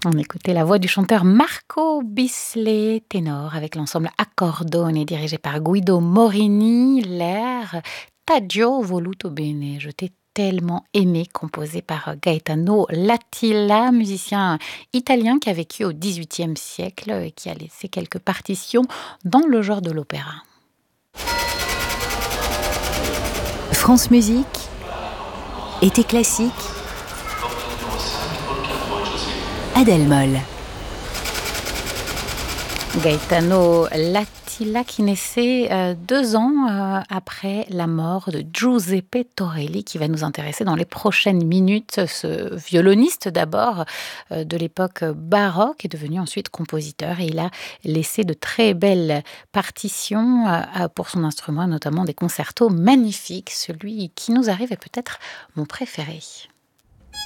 On écoutait la voix du chanteur Marco Bisley, ténor, avec l'ensemble Accordone dirigé par Guido Morini, l'air Taggio voluto bene. Je t'ai tellement aimé, composé par Gaetano Latilla, musicien italien qui a vécu au XVIIIe siècle et qui a laissé quelques partitions dans le genre de l'opéra. France Musique, été classique, Adèle Moll. Gaetano Latilla qui naissait 2 ans après la mort de Giuseppe Torelli, qui va nous intéresser dans les prochaines minutes. Ce violoniste d'abord de l'époque baroque est devenu ensuite compositeur et il a laissé de très belles partitions pour son instrument, notamment des concertos magnifiques. Celui qui nous arrive est peut-être mon préféré.